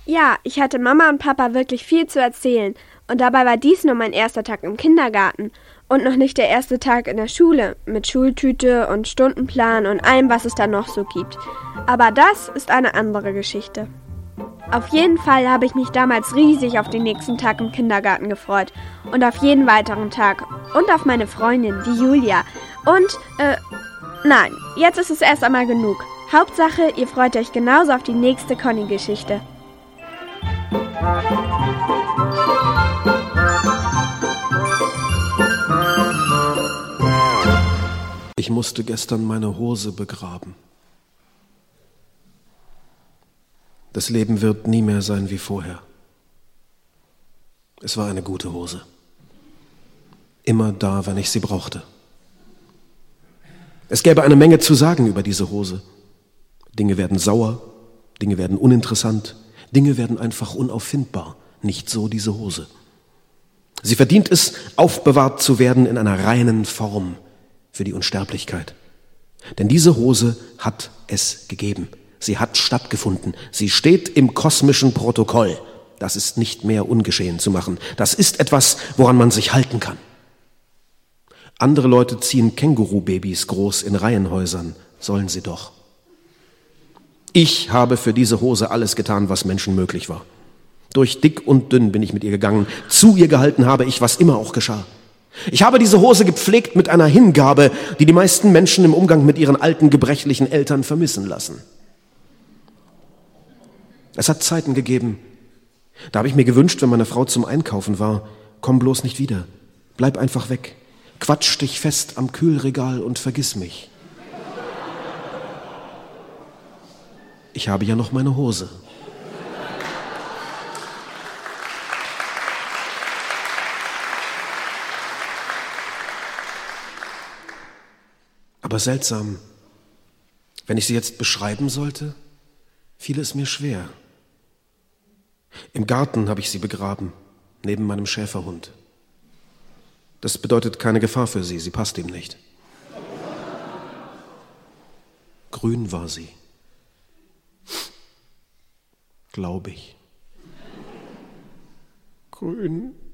Ja, ich hatte Mama und Papa wirklich viel zu erzählen. Und dabei war dies nur mein erster Tag im Kindergarten. Und noch nicht der erste Tag in der Schule. Mit Schultüte und Stundenplan und allem, was es da noch so gibt. Aber das ist eine andere Geschichte. Auf jeden Fall habe ich mich damals riesig auf den nächsten Tag im Kindergarten gefreut. Und auf jeden weiteren Tag. Und auf meine Freundin, die Julia. Und, nein, jetzt ist es erst einmal genug. Hauptsache, ihr freut euch genauso auf die nächste Conny-Geschichte. Ich musste gestern meine Hose begraben. Das Leben wird nie mehr sein wie vorher. Es war eine gute Hose. Immer da, wenn ich sie brauchte. Es gäbe eine Menge zu sagen über diese Hose. Dinge werden sauer, Dinge werden uninteressant, Dinge werden einfach unauffindbar. Nicht so diese Hose. Sie verdient es, aufbewahrt zu werden in einer reinen Form für die Unsterblichkeit. Denn diese Hose hat es gegeben. Sie hat stattgefunden. Sie steht im kosmischen Protokoll. Das ist nicht mehr ungeschehen zu machen. Das ist etwas, woran man sich halten kann. Andere Leute ziehen Känguru-Babys groß in Reihenhäusern. Sollen sie doch. Ich habe für diese Hose alles getan, was Menschen möglich war. Durch dick und dünn bin ich mit ihr gegangen. Zu ihr gehalten habe ich, was immer auch geschah. Ich habe diese Hose gepflegt mit einer Hingabe, die die meisten Menschen im Umgang mit ihren alten, gebrechlichen Eltern vermissen lassen. Es hat Zeiten gegeben, da habe ich mir gewünscht, wenn meine Frau zum Einkaufen war, komm bloß nicht wieder, bleib einfach weg, quatsch dich fest am Kühlregal und vergiss mich. Ich habe ja noch meine Hose. Aber seltsam, wenn ich sie jetzt beschreiben sollte, fiel es mir schwer. Im Garten habe ich sie begraben, neben meinem Schäferhund. Das bedeutet keine Gefahr für sie, sie passt ihm nicht. Grün war sie. Glaube ich. Grün.